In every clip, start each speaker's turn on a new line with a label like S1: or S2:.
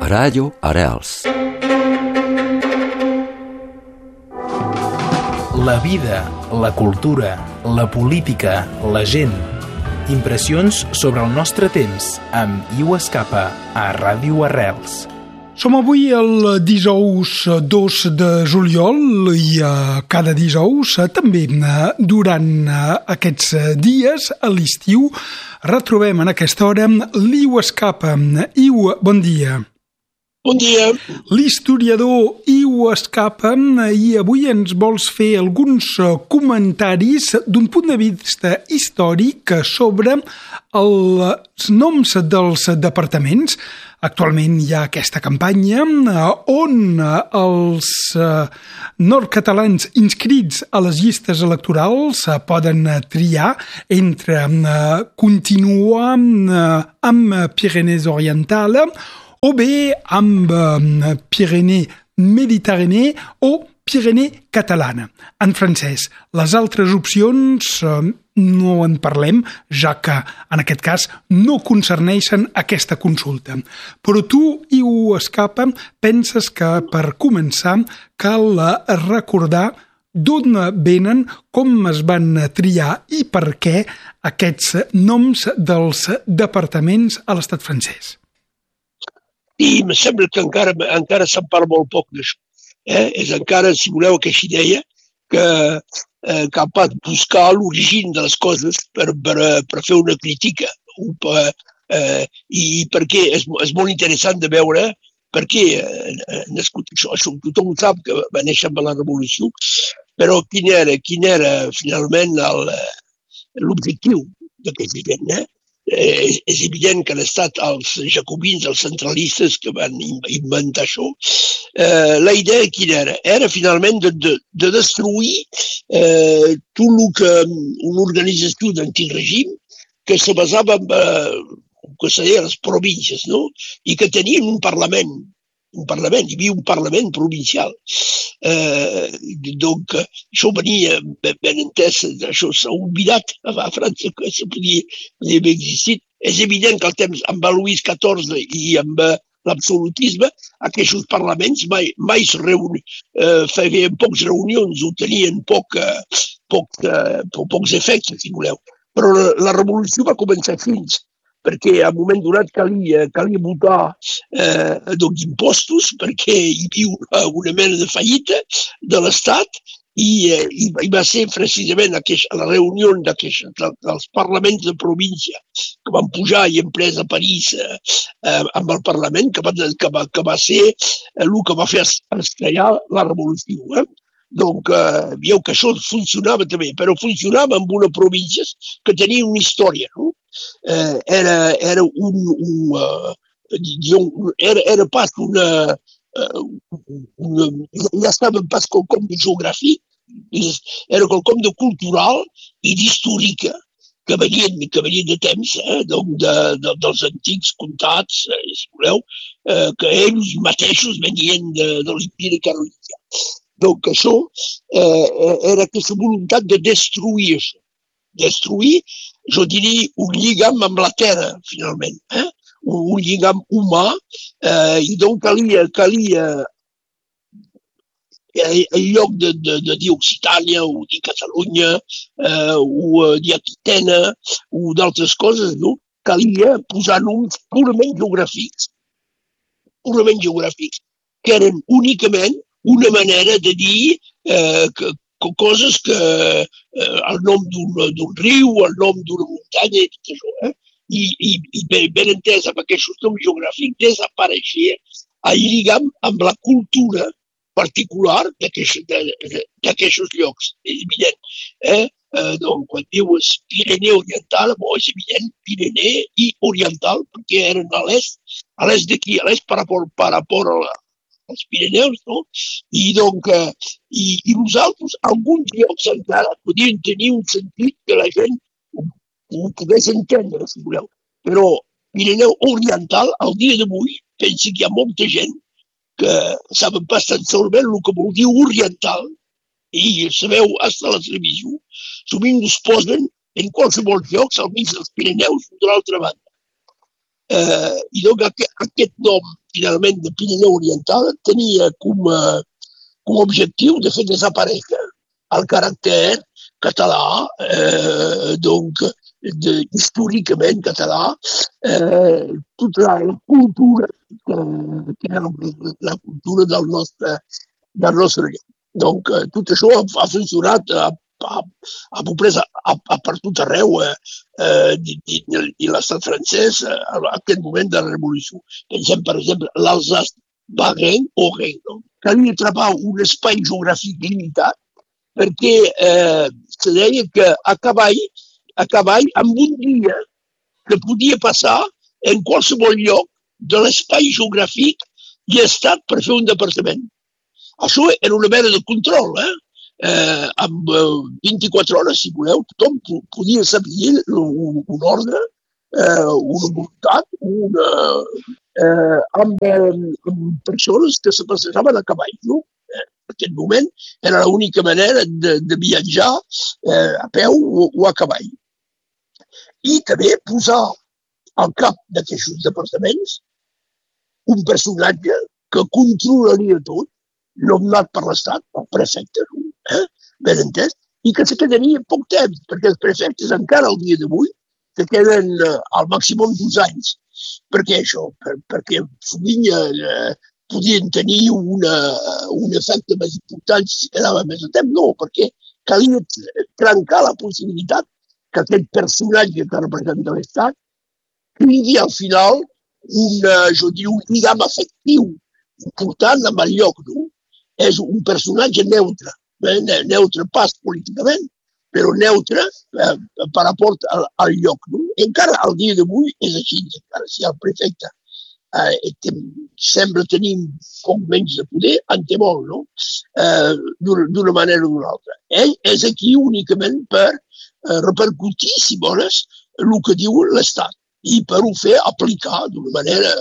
S1: Ràdio Arrels.
S2: La vida, la cultura, la política, la gent. Impressions sobre el nostre temps amb Iu Escapa a Ràdio Arrels.
S3: Som avui el dijous 2 de juliol i cada dijous, també durant aquests dies, a l'estiu, retrobem en aquesta hora l'Iu Escapa. Iu, bon dia.
S4: Bon dia.
S3: L'historiador Iu Escapa, i avui ens vols fer alguns comentaris d'un punt de vista històric sobre els noms dels departaments. Actualment hi ha aquesta campanya on els nord-catalans inscrits a les llistes electorals poden triar entre continuar amb Pyrénées Oriental o bé amb Pyrénées Méditerranée o Pyrénées catalana, en francès. Les altres opcions no en parlem, ja que en aquest cas no concerneixen aquesta consulta. Però tu, Iu Escapa, penses que per començar cal recordar d'on venen, com es van triar i per què aquests noms dels departaments a l'estat francès.
S4: I em sembla que encara se'n parla molt poc d'això. És encara, si voleu, aquesta idea que cal pas buscar l'origen de les coses per fer una crítica. I perquè és molt interessant de veure per què nascut això. Tothom sap que va néixer amb la Revolució, però quin era finalment l'objectiu d'aquesta gent, És evident que han estat els jacobins, els centralistes que van inventar això. La idea quina era? Era finalment de destruir tot el que una organització d'antic règim que se basava en que seria les províncies, no? I que tenien un parlament, hi havia un parlament provincial. Donc, això venia ben entès, això s'ha oblidat a França que això podia haver existit. És evident que el temps amb Louis XIV i amb l'absolutisme, aquests parlaments mai se reunien, feien poques reunions o tenien pocs efectes, si voleu. Però la revolució va començar fins, perquè a un moment donat calia votar impostos, perquè hi havia una mena de fallida de l'Estat i va ser precisament a la reunió dels parlaments de província que van pujar i en pres a París amb el Parlament que va ser el que va fer esclatar la revolució. Donc, veieu que això funcionava també, però funcionava amb una província que tenia una història, no? Era pas ja estava pas quelcom de geogràfic, era quelcom de cultural i d'històrica que venien de temps, dels antics comtats, si voleu, que ells mateixos venien de l'Imperi Carolingà. Donc, això era aquesta voluntat de destruir això. Destruir, jo diria, un lligam amb la terra, finalment. Un lligam humà, i donc calia en lloc de dir Occitània o dir Catalunya o dir Aquitana o d'altres coses, no? Calia posar noms purament geogràfics, que eren únicament una manera de dir coses que el nom d'un riu, el nom d'una muntanya, i tot això. I ben entès amb aquests noms geogràfics desapareixia el lligam amb la cultura particular d'aquests llocs. És evident. Donc, quan dius Pyrénées Oriental, és evident Pyrénées i Oriental, perquè eren a l'est d'aquí, a l'est per rapport als Pirineus, no? I donc, i nosaltres, alguns llocs encara podien tenir un sentit que la gent ho pogués entendre, si voleu. Però Pirineu Oriental, al dia d'avui, penso que hi ha molta gent que saben pas tan solament el que vol dir oriental, i sabeu, fins a la televisió, sovint es posen en qualsevol llocs al mig dels Pirineus de l'altra banda. I doncs aquest nom, finalment, de Pirineu Oriental tenia com a objectiu de fer desaparèixer el caràcter català, donc històricament català, tota la cultura que era la cultura del nostre lloc. Donc, tot això ha funcionat a peu près per tot arreu i l'estat francès en aquest moment de la revolució. Pensem, per exemple, l'Alsace-Lorraine o Rhin. Calia atrapar un espai geogràfic limitat perquè se deia que a cavall amb un dia que podia passar en qualsevol lloc de l'espai geogràfic i estat per fer un departament. Això era una mena de control, amb 24 hores, si voleu, tothom podia saber un ordre, una voluntat, amb persones que se passejaven a cavall, no? En aquest moment era l'única manera de viatjar a peu o a cavall. I també posar al cap d'aquests departaments un personatge que controlaria tot, nomenat per l'Estat, el prefecte, ben entès, i que se quedaria poc temps, perquè els prefectes encara al dia d'avui se queden al màxim 2 anys. Per què això? Perquè sovint podien tenir un efecte més important si quedava més de temps. No, perquè calia trencar la possibilitat que aquest personatge que representa l'Estat tingui al final un lligam afectiu important amb el lloc. No? És un personatge neutre, neutre pas políticament, però neutre per rapport al lloc. No? Encara al dia d'avui és així, encara si el prefecte sembla tenir poc menys de poder, en té molt, no? D'una manera o d'una altra. Ell és aquí únicament per repercutir, si vols, el que diu l'Estat i per ho fer aplicar d'una manera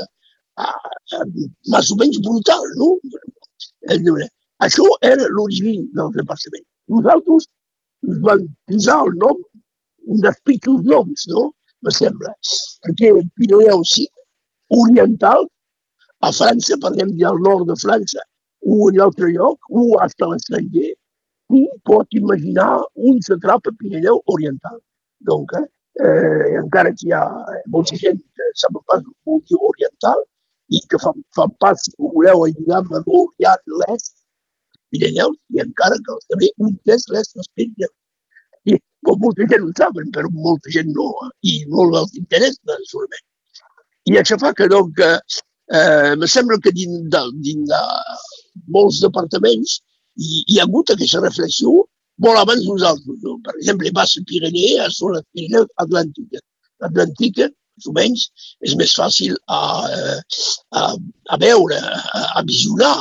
S4: més o menys brutal, no? Això era l'origen del departament. Nosaltres ens vam posar el nom, un dels pitjors noms, no? Me sembla. Perquè Pirineu sí, oriental, a França, per exemple, al nord de França, o en altre lloc, o a l'estranger, qui pot imaginar un satrapa Pirineu oriental. Donc, encara que hi ha molta gent que sap pas el que oriental i que fan pas, si voleu, a lligam amb l'Orient, l'est, Pirineu, i encara que també un és l'est dels Pirineus. I molta gent ho saben, però molta gent no, i molt els interessa, solament. I això fa que, doncs, me sembla que dins de molts departaments hi ha hagut aquesta reflexió molt abans nosaltres. No? Per exemple, Bassa Pirineu són les Pirineus Atlàntiques. L'Atlàntica, més o menys, és més fàcil a veure, a visionar,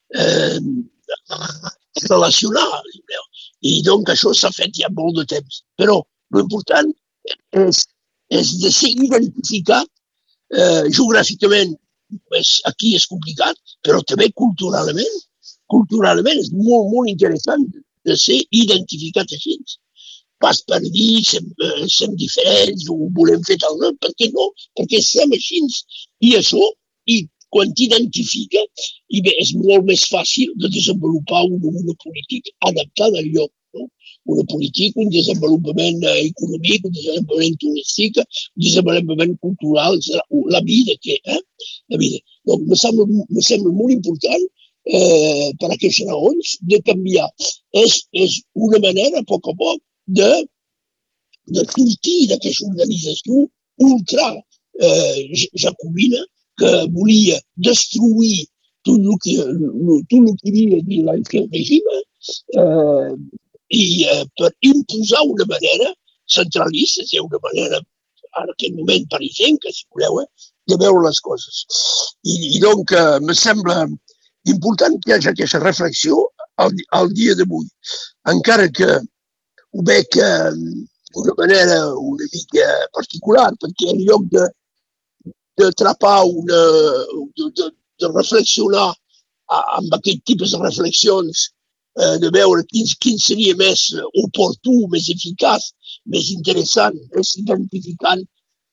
S4: a relacionar. I doncs això s'ha fet ja molt de temps. Però l'important és de ser identificat geogràficament. Aquí és complicat, però també culturalment. Culturalment és molt, molt interessant de ser identificat així. Pas per dir som diferents o volem fer tal cosa, per què no? Perquè som així. I això, i quan t'identifica, és molt més fàcil de desenvolupar una política adaptada al lloc. No? Una política, un desenvolupament econòmic, un desenvolupament turístic, un desenvolupament cultural, la vida que la vida. Donc, me sembla molt important per aquestes raons de canviar. És una manera, a poc de sortir d'aquesta organització ultra jacobina que volia destruir tot el que hi havia dins l'antic règim i per imposar una manera centralista, una manera en aquest moment parisenca, si voleu, de veure les coses. I doncs me sembla important que hi hagi aquesta reflexió al dia d'avui. Encara que ho veig d'una manera una mica particular, perquè en lloc d'atrapar de reflexionar amb aquest tipus de reflexions, de veure quin seria més oportú, més eficaç, més interessant, més identificant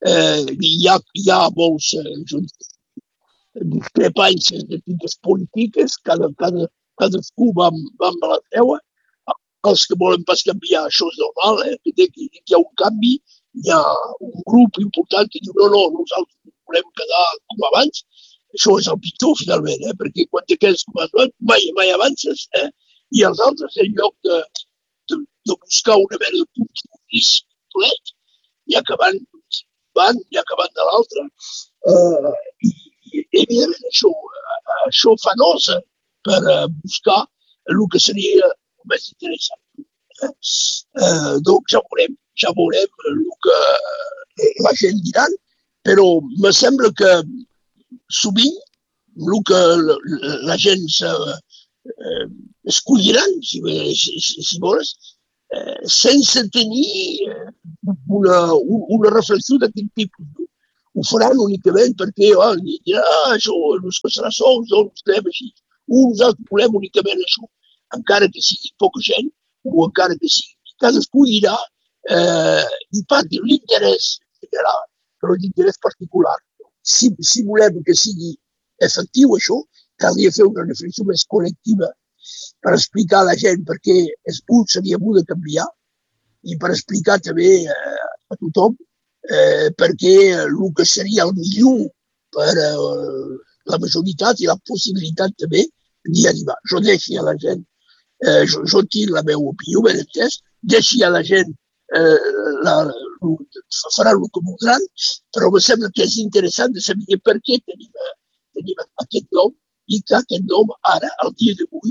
S4: hi ha molts discrepàncies de tipus polítiques, cadascú va amb la seva. Els que volen pas canviar, això és normal, que hi ha un canvi, hi ha un grup important que diu no, nosaltres volem quedar com abans. Això és el pitjor, finalment, perquè quan te quedes com abans, mai avances, i els altres, en lloc de buscar una mena de compromís complet, ja que van de l'altre. I, evidentment, això fa nosa per buscar el que seria més interessant. Donc ja veurem el que la gent dirà, però me sembla que sovint el que la gent escolliran, si vols, sense tenir una reflexió d'aquest tipus. Ho faran únicament perquè això no serà sols, no ens quedem així. Nosaltres volem únicament això. Encara que sigui poca gent, o encara que sigui, cadascú dirà i parli l'interès general, però l'interès particular. Si volem que sigui efectiu això, calia fer una reflexió més col·lectiva per explicar a la gent per què es seria bo de canviar i per explicar també a tothom per què el que seria el millor per la majoritat i la possibilitat també d'hi arribar. Jo deixi a la gent jo tinc la meva opinió, ben entès, deixi a la gent faran el que voldran, però em sembla que és interessant de saber per què tenim aquest nom i que aquest nom ara, al dia d'avui,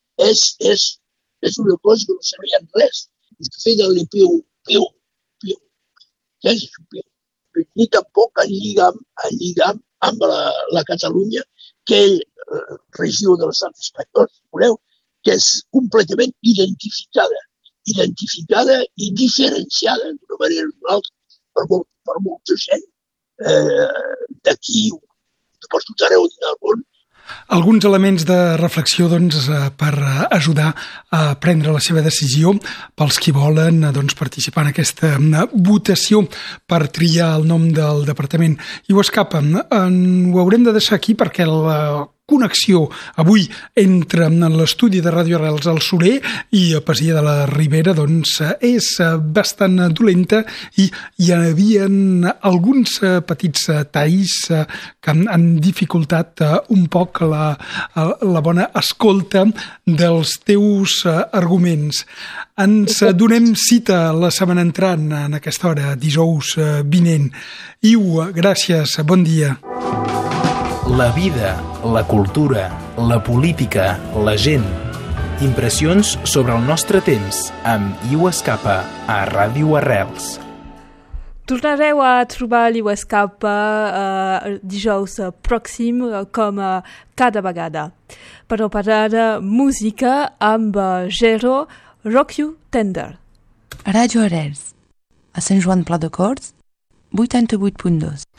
S4: és una cosa que no sabien res. És que feien el peu. Què és això, peu? Ni tampoc el lligam amb la Catalunya, que és regió de l'estat espanyol, si voleu, que és completament identificada i diferenciada d'una manera o d'una altra per molta gent d'aquí de per tot arreu del món.
S3: Alguns elements de reflexió per ajudar a prendre la seva decisió pels qui volen participar en aquesta votació per triar el nom del departament. I ho escapa. Ho haurem de deixar aquí perquè la connexió avui entre l'estudi de Ràdio Arrels al Soler i a Pasia de la Ribera és bastant dolenta i hi havia alguns petits talls que han dificultat un poc la bona escolta dels teus arguments. Ens donem cita la setmana entrant en aquesta hora, dijous vinent. Iu, gràcies, bon dia.
S2: La vida, la cultura, la política, la gent. Impressions sobre el nostre temps amb Iu Escapa a Ràdio Arrels.
S1: Tornareu a trobar l'Iu Escapa dijous pròxim com cada vegada. Però per ara, música amb Gero, Rock You Tender.
S5: Ràdio Arrels, a Sant Joan Pla de Corts, 88.2.